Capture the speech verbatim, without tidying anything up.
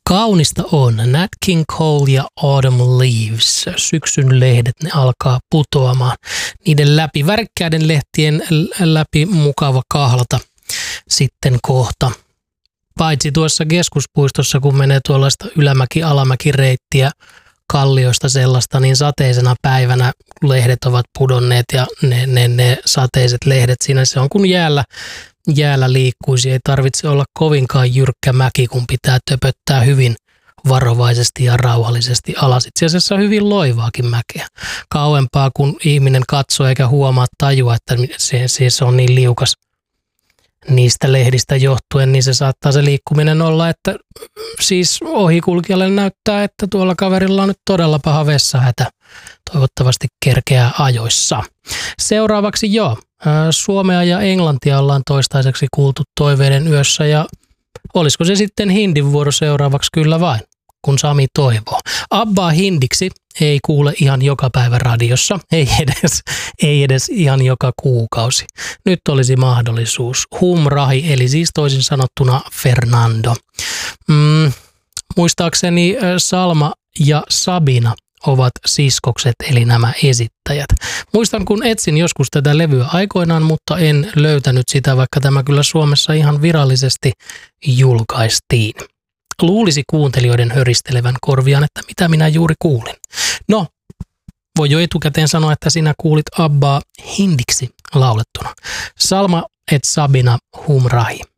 Kaunista on. Nat King Cole ja Autumn Leaves. Syksyn lehdet, ne alkaa putoamaan. Niiden läpi, värkkäiden lehtien läpi mukava kahlata sitten kohta. Paitsi tuossa keskuspuistossa, kun menee tuollaista ylämäki-alamäki-reittiä kallioista sellaista, niin sateisena päivänä lehdet ovat pudonneet ja ne, ne, ne sateiset lehdet siinä se on kun jäällä, jäällä liikkuisi. Ei tarvitse olla kovinkaan jyrkkä mäki, kun pitää töpöttää hyvin varovaisesti ja rauhallisesti alas. Itse asiassa hyvin loivaakin mäkeä. Kauempaa kun ihminen katsoo eikä huomaa tajua, että se, se, se on niin liukas niistä lehdistä johtuen, niin se saattaa se liikkuminen olla, että siis ohikulkijalle näyttää, että tuolla kaverilla on nyt todella paha vessahätä. Toivottavasti kerkeää ajoissa. Seuraavaksi joo, suomea ja englantia ollaan toistaiseksi kuultu toiveiden yössä ja olisiko se sitten hindin vuoro seuraavaksi kyllä vain, kun Sami toivoo. Abbaa hindiksi ei kuule ihan joka päivä radiossa, ei edes, ei edes ihan joka kuukausi. Nyt olisi mahdollisuus. Humrahi, eli siis toisin sanottuna Fernando. Mm, muistaakseni Salma ja Sabina ovat siskokset, eli nämä esittäjät. Muistan, kun etsin joskus tätä levyä aikoinaan, mutta en löytänyt sitä, vaikka tämä kyllä Suomessa ihan virallisesti julkaistiin. Luulisi kuuntelijoiden höristelevän korviaan, että mitä minä juuri kuulin. No, voi jo etukäteen sanoa, että sinä kuulit Abbaa hindiksi laulettuna. Salma et Sabina Humrahi.